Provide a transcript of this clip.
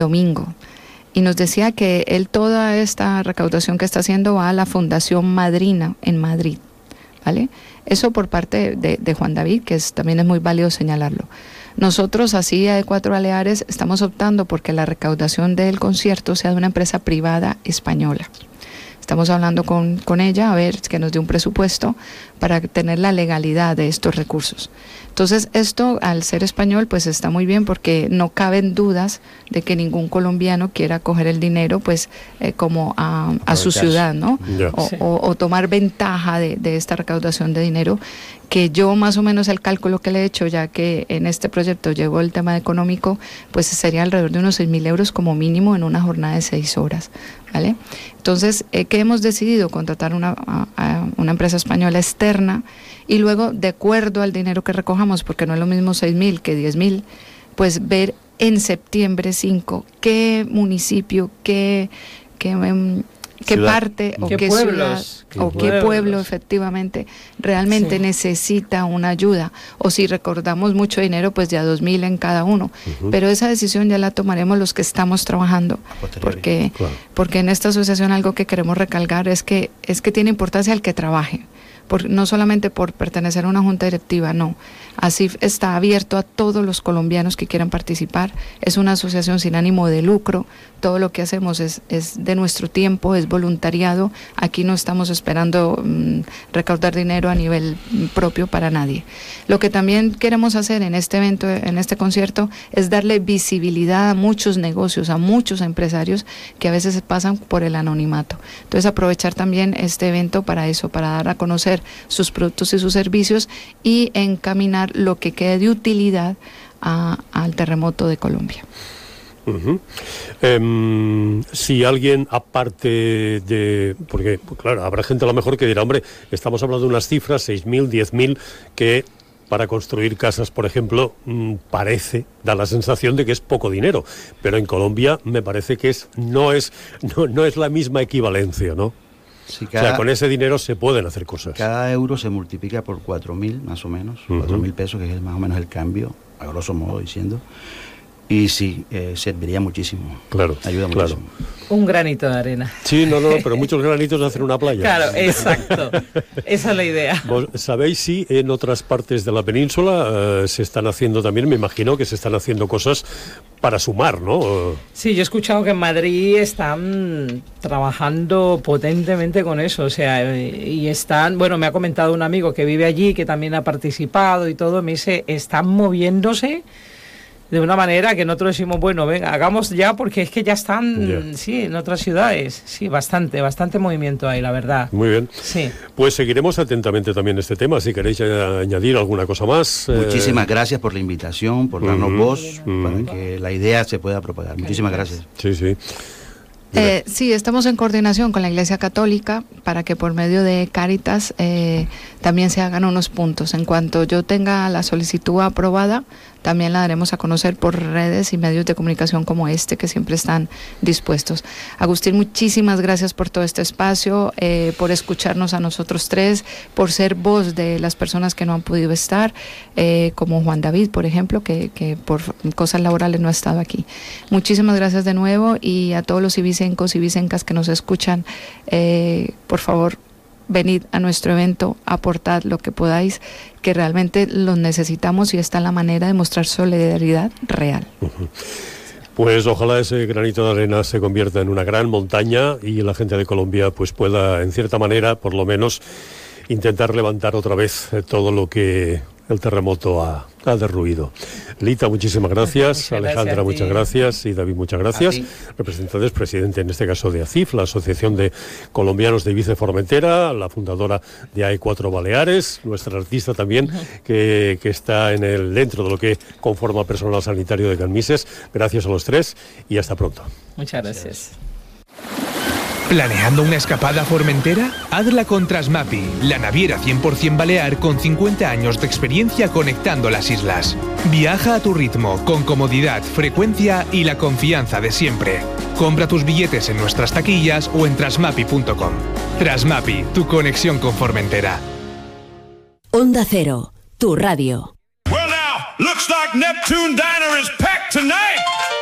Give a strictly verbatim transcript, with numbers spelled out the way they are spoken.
domingo. Y nos decía que él toda esta recaudación que está haciendo va a la Fundación Madrina en Madrid, ¿vale? Eso por parte de, de Juan David, que es, también es muy válido señalarlo. Nosotros, así a E cuatro Baleares, estamos optando porque la recaudación del concierto sea de una empresa privada española. Estamos hablando con, con ella a ver que nos dé un presupuesto para tener la legalidad de estos recursos. Entonces, esto al ser español pues está muy bien porque no caben dudas de que ningún colombiano quiera coger el dinero pues eh, como a, a su ciudad, ¿no? Yeah. O, Sí. o, o tomar ventaja de, de esta recaudación de dinero, que yo más o menos el cálculo que le he hecho, ya que en este proyecto llevo el tema económico, pues sería alrededor de unos seis mil euros como mínimo en una jornada de seis horas, ¿vale? Entonces, eh, ¿qué hemos decidido? Contratar una, a, a una empresa española externa y luego, de acuerdo al dinero que recojamos, porque no es lo mismo seis mil que diez mil, pues ver en septiembre cinco qué municipio, qué... qué um, qué Ciudad. parte o ¿Qué qué pueblos? ciudad o ¿Qué qué pueblos? pueblo efectivamente realmente Sí. necesita una ayuda, o si recordamos mucho dinero pues ya dos mil en cada uno, Ujú. pero esa decisión ya la tomaremos los que estamos trabajando, Posteriori. porque Claro. porque en esta asociación algo que queremos recalcar es que es que tiene importancia el que trabaje, por, no solamente por pertenecer a una junta directiva, no. ASIF está abierto a todos los colombianos que quieran participar. Es una asociación sin ánimo de lucro. Todo lo que hacemos es, es de nuestro tiempo, es voluntariado. Aquí no estamos esperando mmm, recaudar dinero a nivel propio para nadie. Lo que también queremos hacer en este evento, en este concierto, es darle visibilidad a muchos negocios, a muchos empresarios que a veces pasan por el anonimato. Entonces, aprovechar también este evento para eso, para dar a conocer sus productos y sus servicios y encaminar lo que quede de utilidad a, al terremoto de Colombia. Uh-huh. Um, si alguien, aparte de... Porque, pues claro, habrá gente a lo mejor que dirá, hombre, estamos hablando de unas cifras, seis mil, diez mil, que para construir casas, por ejemplo, mmm, parece, da la sensación de que es poco dinero, pero en Colombia me parece que es no es no, no es la misma equivalencia, ¿no? Sí, cada, o sea, con ese dinero se pueden hacer cosas. Cada euro se multiplica por cuatro mil, más o menos, Uh-huh. cuatro mil pesos, que es más o menos el cambio, a grosso modo diciendo. Y sí, eh, serviría muchísimo. Claro, ayuda claro. muchísimo. Un granito de arena. Sí, no, no, pero muchos granitos hacen una playa. Claro, exacto. Esa es la idea. ¿Vos sabéis si en otras partes de la península eh, se están haciendo también, me imagino que se están haciendo cosas para sumar, ¿no? Sí, yo he escuchado que en Madrid están trabajando potentemente con eso, o sea, y están, bueno, me ha comentado un amigo que vive allí, que también ha participado y todo, me dice, están moviéndose de una manera que nosotros decimos, bueno, venga, hagamos ya, porque es que ya están, Yeah. sí, en otras ciudades, sí, bastante, bastante movimiento hay, la verdad. Muy bien. Sí. Pues seguiremos atentamente también este tema, si queréis eh, añadir alguna cosa más. eh, Muchísimas gracias por la invitación, por darnos Ujú, voz, ujú. para que la idea se pueda propagar. Muchísimas gracias. Sí, sí. Eh, sí, estamos en coordinación con la Iglesia Católica para que por medio de Cáritas eh, también se hagan unos puntos. En cuanto yo tenga la solicitud aprobada, también la daremos a conocer por redes y medios de comunicación como este, que siempre están dispuestos. Agustín, muchísimas gracias por todo este espacio, eh, por escucharnos a nosotros tres, por ser voz de las personas que no han podido estar, eh, como Juan David, por ejemplo, que, que por cosas laborales no ha estado aquí. Muchísimas gracias de nuevo, y a todos los ibicencos y ibicencas que nos escuchan, eh, por favor, venid a nuestro evento, aportad lo que podáis, que realmente los necesitamos, y está la manera de mostrar solidaridad real. Uh-huh. Pues ojalá ese granito de arena se convierta en una gran montaña y la gente de Colombia pues pueda, en cierta manera, por lo menos, intentar levantar otra vez todo lo que el terremoto ha, ha derruido. Lita, muchísimas gracias. Muchas Alejandra, gracias a ti. muchas gracias. Y David, muchas gracias. A ti. Representantes, presidente en este caso de ASIF, la Asociación de Colombianos de Ibiza y Formentera, la fundadora de A E cuatro Baleares, nuestra artista también, que, que está en el dentro de lo que conforma personal sanitario de Canmises. Gracias a los tres y hasta pronto. Muchas gracias. ¿Planeando una escapada a Formentera? Hazla con Trasmapi, la naviera cien por ciento balear con cincuenta años de experiencia conectando las islas. Viaja a tu ritmo, con comodidad, frecuencia y la confianza de siempre. Compra tus billetes en nuestras taquillas o en trasmapi punto com. Trasmapi, tu conexión con Formentera. Onda Cero, tu radio. Well now, looks like Neptune Diner is packed tonight.